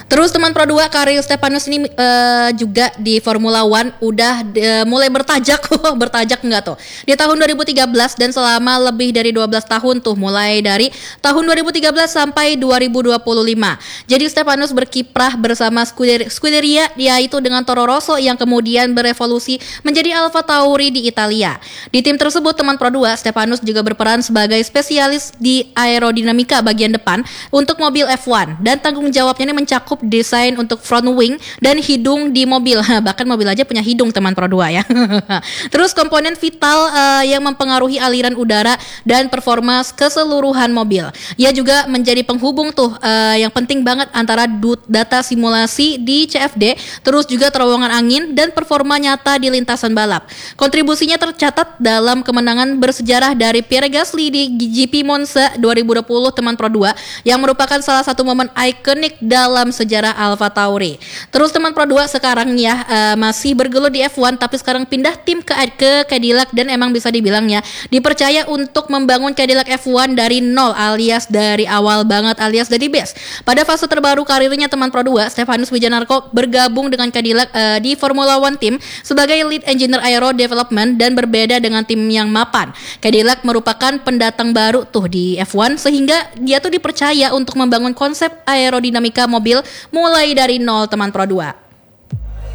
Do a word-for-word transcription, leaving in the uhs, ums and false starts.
Terus teman Pro dua Karir Stefanus ini uh, juga di Formula One udah uh, mulai bertajak. Bertajak enggak tuh? Di tahun dua ribu tiga belas dan selama lebih dari dua belas tahun tuh, mulai dari tahun dua ribu tiga belas sampai dua ribu dua puluh lima. Jadi Stefanus berkiprah bersama Scuderia, Scuderia yaitu dengan Toro Rosso yang kemudian berevolusi menjadi Alfa Tauri di Italia. Di tim tersebut teman Pro dua, Stefanus juga berperan sebagai spesialis di aerodinamika bagian depan untuk mobil F satu, dan tanggung jawabnya ini mencakup desain untuk front wing dan hidung di mobil. Bahkan mobil aja punya hidung teman Pro dua ya. Terus komponen vital uh, yang mempengaruhi aliran udara dan performa keseluruhan mobil. Ia juga menjadi penghubung tuh uh, yang penting banget antara data simulasi di C F D, terus juga terowongan angin dan performa nyata di lintasan balap. Kontribusinya tercatat dalam kemenangan bersejarah dari Pierre Gasly di G P Monza dua ribu dua puluh teman Pro dua, yang merupakan salah satu momen ikonik dalam sejarah Alfa Tauri. Terus teman Pro dua sekarang ya uh, masih bergelut di F satu, tapi sekarang pindah tim ke, ke Cadillac, dan emang bisa dibilang ya dipercaya untuk membangun Cadillac F satu dari nol, alias dari awal banget, alias dari base. Pada fase terbaru karirnya teman Pro dua, Stefanus Wijanarko bergabung dengan Cadillac uh, di Formula One Team sebagai lead engineer aero development, dan berbeda dengan tim yang mapan. Cadillac merupakan pendatang baru tuh di F satu, sehingga dia tuh dipercaya untuk membangun konsep aerodinamika mobil mulai dari nol teman Pro dua.